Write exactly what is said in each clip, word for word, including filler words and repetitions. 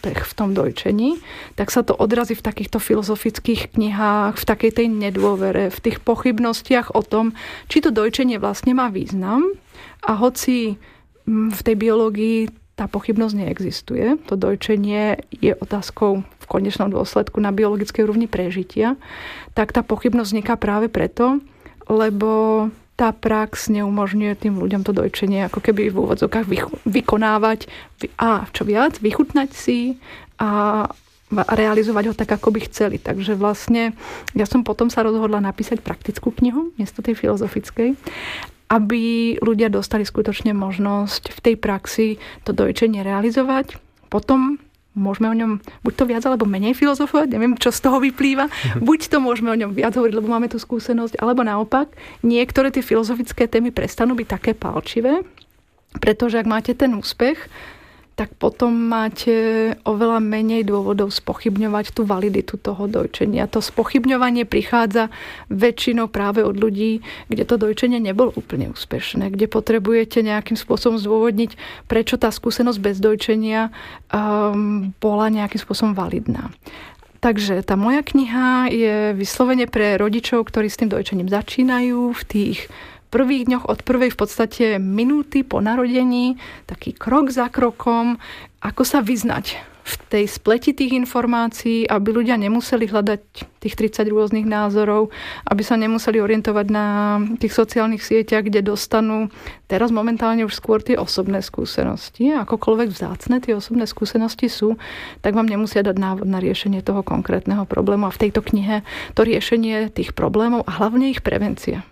neúspech v tom dojčení, tak sa to odrazí v takýchto filozofických knihách, v takej tej nedôvere, v tých pochybnostiach o tom, či to dojčenie vlastne má význam. A hoci v tej biológii tá pochybnosť neexistuje, to dojčenie je otázkou v konečnom dôsledku na biologickej úrovni prežitia, tak tá pochybnosť vzniká práve preto, lebo tá prax neumožňuje tým ľuďom to dojčenie ako keby v úvodzovkách vykonávať a čo viac, vychutnať si a realizovať ho tak, ako by chceli. Takže vlastne ja som potom sa rozhodla napísať praktickú knihu miesto tej filozofickej, aby ľudia dostali skutočne možnosť v tej praxi to dojčenie realizovať. Potom môžeme o ňom buď to viac alebo menej filozofovať, neviem, čo z toho vyplýva. Buď to môžeme o ňom viac hovoriť, lebo máme tú skúsenosť, alebo naopak, niektoré tie filozofické témy prestanú byť také pálčivé, pretože ak máte ten úspech, tak potom máte oveľa menej dôvodov spochybňovať tú validitu toho dojčenia. To spochybňovanie prichádza väčšinou práve od ľudí, kde to dojčenie nebolo úplne úspešné, kde potrebujete nejakým spôsobom zdôvodniť, prečo tá skúsenosť bez dojčenia um, bola nejakým spôsobom validná. Takže tá moja kniha je vyslovene pre rodičov, ktorí s tým dojčením začínajú v tých prvých dňoch od prvej v podstate minúty po narodení, taký krok za krokom, ako sa vyznať v tej spleti tých informácií, aby ľudia nemuseli hľadať tých tridsať rôznych názorov, aby sa nemuseli orientovať na tých sociálnych sieťach, kde dostanú teraz momentálne už skôr tie osobné skúsenosti. Akokoľvek vzácne tie osobné skúsenosti sú, tak vám nemusia dať návod na riešenie toho konkrétneho problému. A v tejto knihe to riešenie tých problémov a hlavne ich prevencia.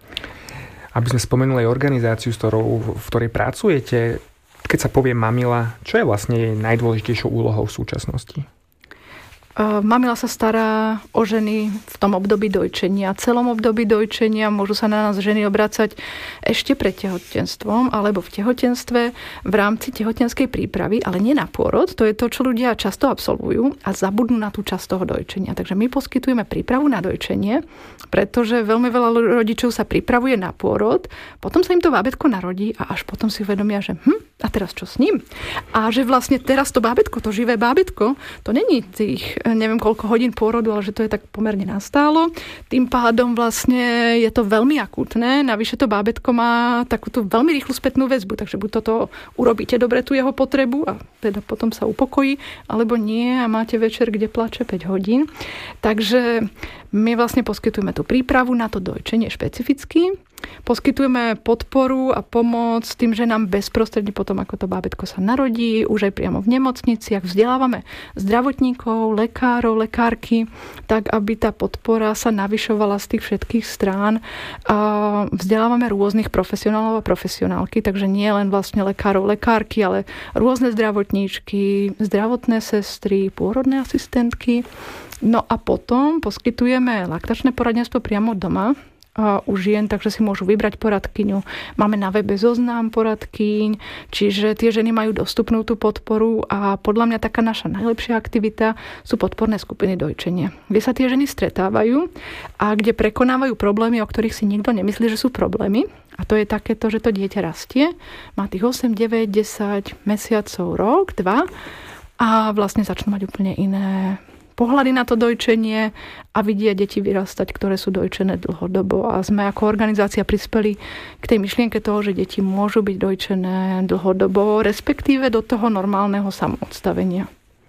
Aby sme spomenuli aj organizáciu, s ktorou, v ktorej pracujete, keď sa povie Mamila, čo je vlastne jej najdôležitejšou úlohou v súčasnosti? Mamila sa stará o ženy v tom období dojčenia. Celom období dojčenia môžu sa na nás ženy obracať ešte pred tehotenstvom alebo v tehotenstve v rámci tehotenskej prípravy, ale nie na pôrod. To je to, čo ľudia často absolvujú a zabudnú na tú časť toho dojčenia. Takže my poskytujeme prípravu na dojčenie, pretože veľmi veľa rodičov sa pripravuje na pôrod, potom sa im to bábätko narodí a až potom si uvedomia, že hm, a teraz čo s ním? A že vlastne teraz to bábätko, to živé bábätko, to není tých neviem koľko hodín pôrodu, ale že to je tak pomerne nastálo. Tým pádom vlastne je to veľmi akútne. Navyše to bábätko má takúto veľmi rýchlu spätnú väzbu, takže buď toto urobíte dobre tú jeho potrebu a teda potom sa upokojí, alebo nie a máte večer, kde plače päť hodín. Takže my vlastne poskytujeme tú prípravu na to dojčenie špecificky. Poskytujeme podporu a pomoc tým, že nám bezprostredne potom, ako to bábätko sa narodí, už aj priamo v nemocniciach vzdelávame zdravotníkov, lekárov, lekárky, tak aby tá podpora sa navyšovala z tých všetkých strán. A vzdelávame rôznych profesionálov a profesionálky, takže nie len vlastne lekárov, lekárky, ale rôzne zdravotníčky, zdravotné sestry, pôrodné asistentky. No a potom poskytujeme laktačné poradenstvo priamo doma u žien, takže si môžu vybrať poradkyňu. Máme na webe zoznam poradkyň, čiže tie ženy majú dostupnú tú podporu a podľa mňa taká naša najlepšia aktivita sú podporné skupiny dojčenia, kde sa tie ženy stretávajú a kde prekonávajú problémy, o ktorých si nikto nemyslí, že sú problémy. A to je takéto, že to dieťa rastie, má tých osem, deväť, desať mesiacov, rok, dva a vlastne začnú mať úplne iné pohľady na to dojčenie a vidia deti vyrastať, ktoré sú dojčené dlhodobo. A sme ako organizácia prispeli k tej myšlienke toho, že deti môžu byť dojčené dlhodobo, respektíve do toho normálneho samoodstavenia.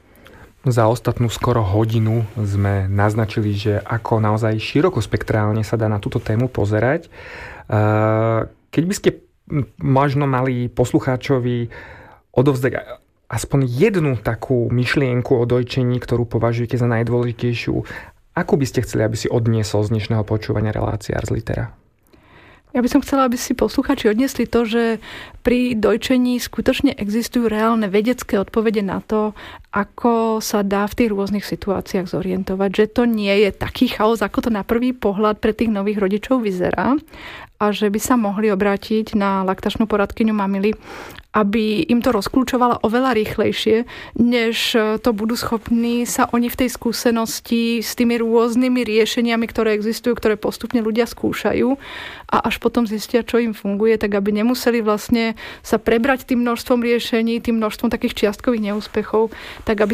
Za ostatnú skoro hodinu sme naznačili, že ako naozaj širokospektrálne sa dá na túto tému pozerať. Keď by ste možno mali poslucháčovi odovzdať aspoň jednu takú myšlienku o dojčení, ktorú považujete za najdôležitejšiu, akú by ste chceli, aby si odniesol z dnešného počúvania relácie Ars Litera? Ja by som chcela, aby si posluchači odniesli to, že pri dojčení skutočne existujú reálne vedecké odpovede na to, ako sa dá v tých rôznych situáciách zorientovať. Že to nie je taký chaos, ako to na prvý pohľad pre tých nových rodičov vyzerá a že by sa mohli obrátiť na laktačnú poradkyňu Mamily, aby im to rozkľúčovala oveľa rýchlejšie, než to budú schopní sa oni v tej skúsenosti s tými rôznymi riešeniami, ktoré existujú, ktoré postupne ľudia skúšajú a až potom zistia, čo im funguje, tak aby nemuseli vlastne sa prebrať tým množstvom riešení, tým množstvom takých čiastkových neúspechov, tak aby